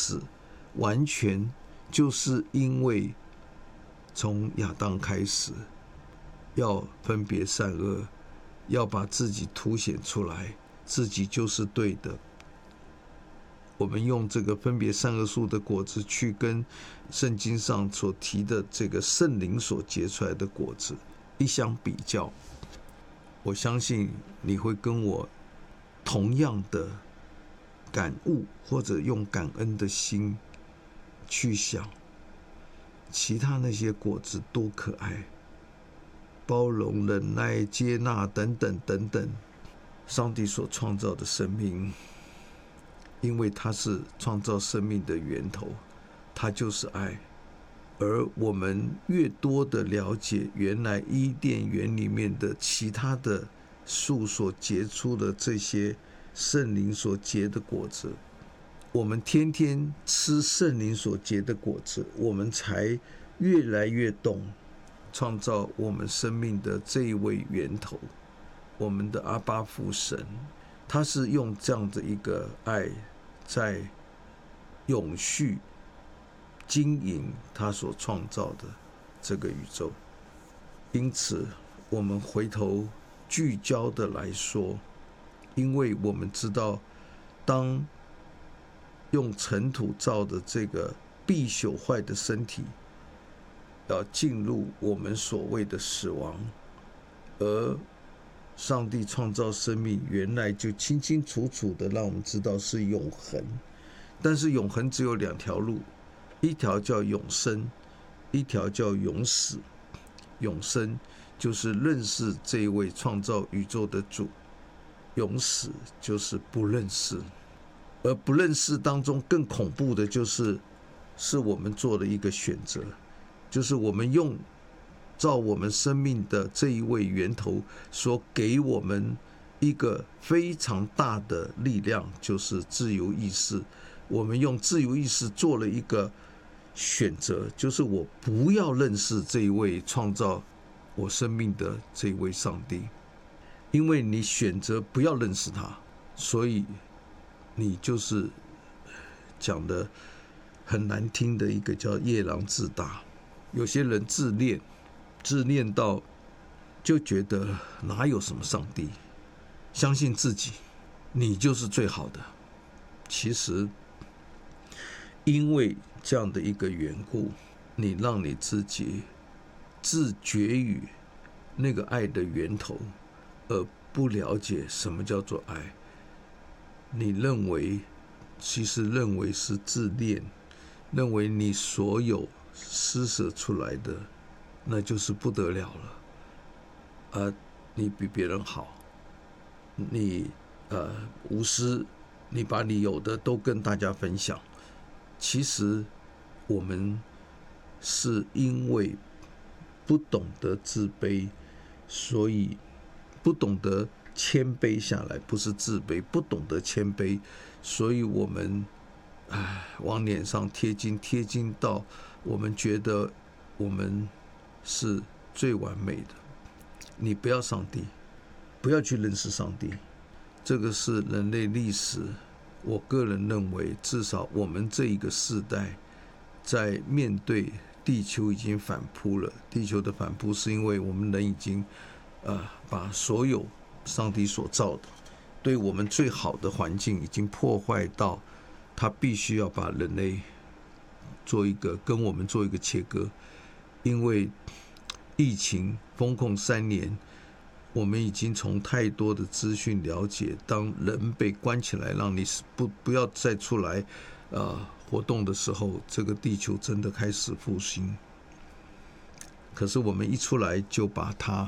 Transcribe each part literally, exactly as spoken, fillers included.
始完全就是因为从亚当开始要分别善恶，要把自己凸显出来，自己就是对的。我们用这个分别善恶树的果子去跟圣经上所提的这个圣灵所结出来的果子一相比较，我相信你会跟我同样的感悟，或者用感恩的心去想其他那些果子多可爱，包容、忍耐、接纳等等等等，上帝所创造的生命，因为它是创造生命的源头，它就是爱。而我们越多的了解原来伊甸园里面的其他的树所结出的这些圣灵所结的果子，我们天天吃圣灵所结的果子，我们才越来越懂创造我们生命的这一位源头，我们的阿爸父神，他是用这样的一个爱在永续经营他所创造的这个宇宙。因此我们回头聚焦的来说，因为我们知道当用尘土造的这个必朽坏的身体要进入我们所谓的死亡，而上帝创造生命原来就清清楚楚的让我们知道是永恒。但是永恒只有两条路，一条叫永生，一条叫永死。永生就是认识这一位创造宇宙的主，永死就是不认识。而不认识当中更恐怖的就是是我们做的一个选择，就是我们用照我们生命的这一位源头所给我们一个非常大的力量，就是自由意识。我们用自由意识做了一个选择，就是我不要认识这一位创造我生命的这一位上帝。因为你选择不要认识他，所以你就是讲的很难听的一个叫夜郎自大。有些人自恋，自恋到就觉得哪有什么上帝，相信自己，你就是最好的。其实因为这样的一个缘故，你让你自己自绝于那个爱的源头，而不了解什么叫做爱。你认为其实认为是自恋，认为你所有施舍出来的那就是不得了了，啊，你比别人好，你呃无私，你把你有的都跟大家分享。其实我们是因为不懂得自卑，所以不懂得谦卑下来，不是自卑，不懂得谦卑，所以我们唉往脸上贴金，贴金到我们觉得我们是最完美的。你不要上帝，不要去认识上帝，这个是人类历史，我个人认为至少我们这一个世代在面对地球已经反扑了。地球的反扑是因为我们人已经呃把所有上帝所造的对我们最好的环境已经破坏到他必须要把人类做一个跟我们做一个切割。因为疫情封控三年，我们已经从太多的资讯了解，当人被关起来让你 不, 不要再出来呃活动的时候，这个地球真的开始复兴。可是我们一出来就把它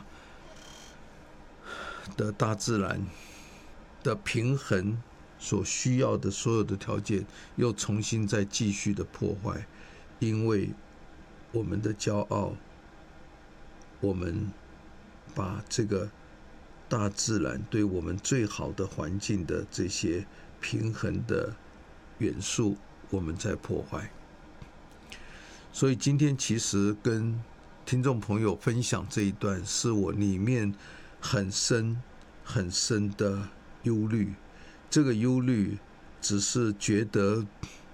的大自然的平衡所需要的所有的条件又重新再继续的破坏。因为我们的骄傲，我们把这个大自然对我们最好的环境的这些平衡的元素我们在破坏。所以今天其实跟听众朋友分享这一段，是我里面很深很深的忧虑。这个忧虑只是觉得